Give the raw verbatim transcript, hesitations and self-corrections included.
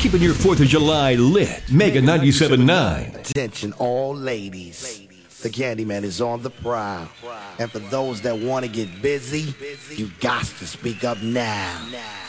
Keeping your fourth of July lit. Mega ninety-seven point nine. Attention all ladies. The Candyman is on the prowl. And for those that want to get busy, you got to speak up now.